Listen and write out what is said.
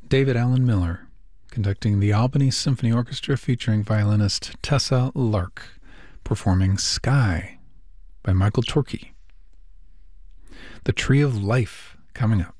David Allen Miller, conducting the Albany Symphony Orchestra featuring violinist Tessa Lark, performing Sky by Michael Torke. The Tree of Life coming up.